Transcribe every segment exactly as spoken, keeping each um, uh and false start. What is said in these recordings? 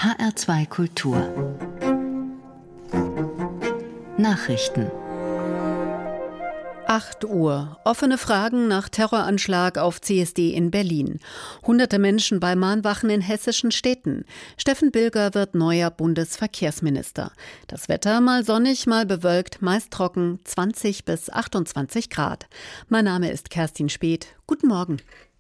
H R zwei Kultur Nachrichten. acht Uhr. Offene Fragen nach Terroranschlag auf C S D in Berlin. Hunderte Menschen bei Mahnwachen in hessischen Städten. Steffen Bilger wird neuer Bundesverkehrsminister. Das Wetter mal sonnig, mal bewölkt, meist trocken, zwanzig bis achtundzwanzig Grad. Mein Name ist Kerstin Speth. Guten Morgen.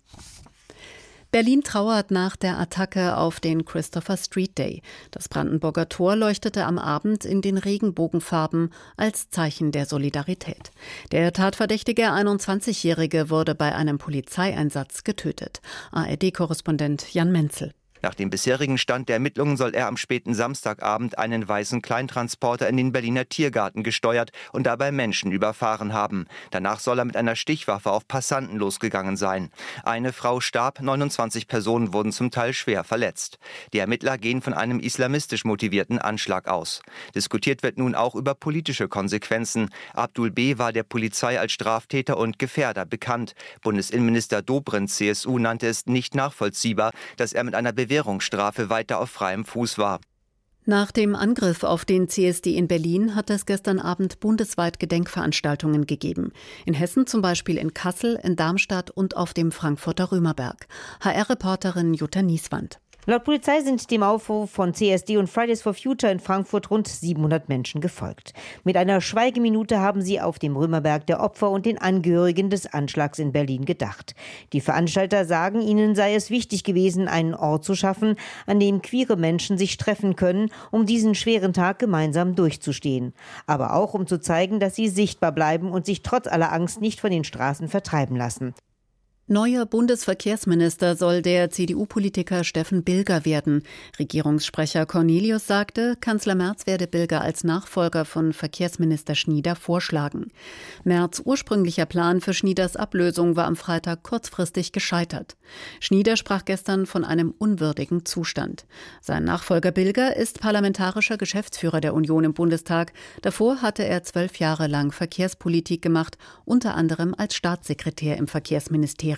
Berlin trauert nach der Attacke auf den Christopher Street Day. Das Brandenburger Tor leuchtete am Abend in den Regenbogenfarben als Zeichen der Solidarität. Der tatverdächtige einundzwanzigjährige wurde bei einem Polizeieinsatz getötet. A R D-Korrespondent Jan Menzel. Nach dem bisherigen Stand der Ermittlungen soll er am späten Samstagabend einen weißen Kleintransporter in den Berliner Tiergarten gesteuert und dabei Menschen überfahren haben. Danach soll er mit einer Stichwaffe auf Passanten losgegangen sein. Eine Frau starb, neunundzwanzig Personen wurden zum Teil schwer verletzt. Die Ermittler gehen von einem islamistisch motivierten Anschlag aus. Diskutiert wird nun auch über politische Konsequenzen. Abdul B. war der Polizei als Straftäter und Gefährder bekannt. Bundesinnenminister Dobrindt, C S U, nannte es nicht nachvollziehbar, dass er mit einer Bewährungsstrafe weiter auf freiem Fuß war. Nach dem Angriff auf den C S D in Berlin hat es gestern Abend bundesweit Gedenkveranstaltungen gegeben. In Hessen zum Beispiel in Kassel, in Darmstadt und auf dem Frankfurter Römerberg. H R-Reporterin Jutta Nieswand. Laut Polizei sind dem Aufruf von C S D und Fridays for Future in Frankfurt rund siebenhundert Menschen gefolgt. Mit einer Schweigeminute haben sie auf dem Römerberg der Opfer und den Angehörigen des Anschlags in Berlin gedacht. Die Veranstalter sagen, ihnen sei es wichtig gewesen, einen Ort zu schaffen, an dem queere Menschen sich treffen können, um diesen schweren Tag gemeinsam durchzustehen. Aber auch, um zu zeigen, dass sie sichtbar bleiben und sich trotz aller Angst nicht von den Straßen vertreiben lassen. Neuer Bundesverkehrsminister soll der C D U-Politiker Steffen Bilger werden. Regierungssprecher Cornelius sagte, Kanzler Merz werde Bilger als Nachfolger von Verkehrsminister Schnieder vorschlagen. Merz' ursprünglicher Plan für Schnieders Ablösung war am Freitag kurzfristig gescheitert. Schnieder sprach gestern von einem unwürdigen Zustand. Sein Nachfolger Bilger ist parlamentarischer Geschäftsführer der Union im Bundestag. Davor hatte er zwölf Jahre lang Verkehrspolitik gemacht, unter anderem als Staatssekretär im Verkehrsministerium.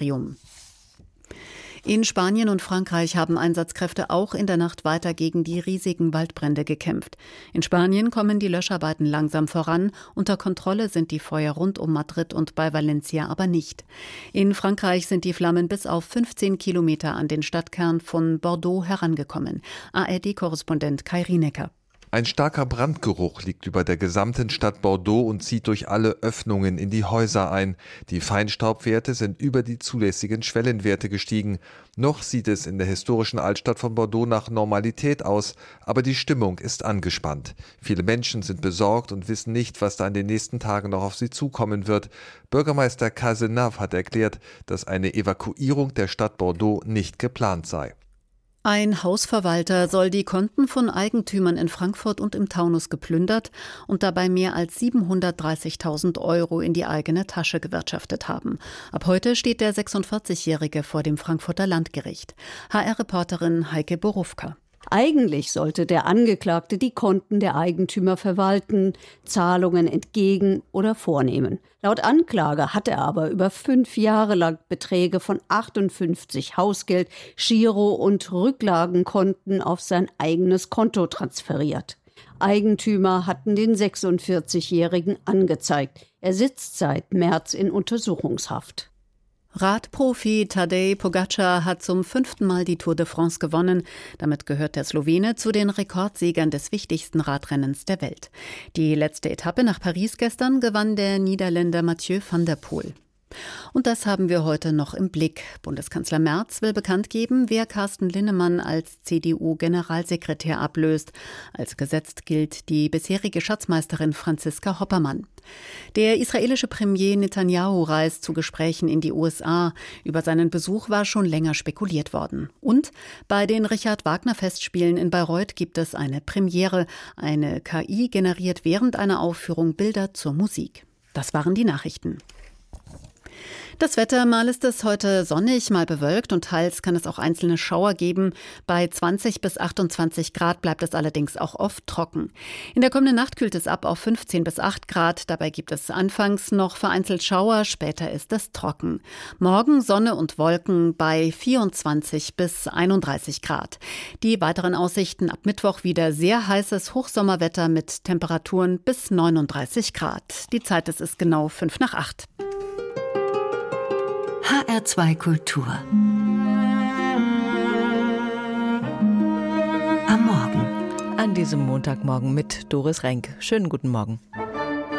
In Spanien und Frankreich haben Einsatzkräfte auch in der Nacht weiter gegen die riesigen Waldbrände gekämpft. In Spanien kommen die Löscharbeiten langsam voran. Unter Kontrolle sind die Feuer rund um Madrid und bei Valencia aber nicht. In Frankreich sind die Flammen bis auf fünfzehn Kilometer an den Stadtkern von Bordeaux herangekommen. A R D-Korrespondent Kai Rienecker. Ein starker Brandgeruch liegt über der gesamten Stadt Bordeaux und zieht durch alle Öffnungen in die Häuser ein. Die Feinstaubwerte sind über die zulässigen Schwellenwerte gestiegen. Noch sieht es in der historischen Altstadt von Bordeaux nach Normalität aus, aber die Stimmung ist angespannt. Viele Menschen sind besorgt und wissen nicht, was da in den nächsten Tagen noch auf sie zukommen wird. Bürgermeister Cazenave hat erklärt, dass eine Evakuierung der Stadt Bordeaux nicht geplant sei. Ein Hausverwalter soll die Konten von Eigentümern in Frankfurt und im Taunus geplündert und dabei mehr als siebenhundertdreißigtausend Euro in die eigene Tasche gewirtschaftet haben. Ab heute steht der sechsundvierzigjährige vor dem Frankfurter Landgericht. H R-Reporterin Heike Borufka. Eigentlich sollte der Angeklagte die Konten der Eigentümer verwalten, Zahlungen entgegen- oder vornehmen. Laut Anklage hat er aber über fünf Jahre lang Beträge von achtundfünfzig Hausgeld-, Giro- und Rücklagenkonten auf sein eigenes Konto transferiert. Eigentümer hatten den sechsundvierzigjährigen angezeigt. Er sitzt seit März in Untersuchungshaft. Radprofi Tadej Pogačar hat zum fünften Mal die Tour de France gewonnen. Damit gehört der Slowene zu den Rekordsiegern des wichtigsten Radrennens der Welt. Die letzte Etappe nach Paris gestern gewann der Niederländer Mathieu van der Poel. Und das haben wir heute noch im Blick. Bundeskanzler Merz will bekannt geben, wer Carsten Linnemann als C D U-Generalsekretär ablöst. Als gesetzt gilt die bisherige Schatzmeisterin Franziska Hoppermann. Der israelische Premier Netanyahu reist zu Gesprächen in die U S A. Über seinen Besuch war schon länger spekuliert worden. Und bei den Richard-Wagner-Festspielen in Bayreuth gibt es eine Premiere. Eine K I generiert während einer Aufführung Bilder zur Musik. Das waren die Nachrichten. Das Wetter, mal ist es heute sonnig, mal bewölkt und teils kann es auch einzelne Schauer geben. Bei zwanzig bis achtundzwanzig Grad bleibt es allerdings auch oft trocken. In der kommenden Nacht kühlt es ab auf fünfzehn bis acht Grad. Dabei gibt es anfangs noch vereinzelt Schauer, später ist es trocken. Morgen Sonne und Wolken bei vierundzwanzig bis einunddreißig Grad. Die weiteren Aussichten ab Mittwoch wieder sehr heißes Hochsommerwetter mit Temperaturen bis neununddreißig Grad. Die Zeit ist es genau fünf nach acht. H R zwei Kultur. Am Morgen. An diesem Montagmorgen mit Doris Renk. Schönen guten Morgen.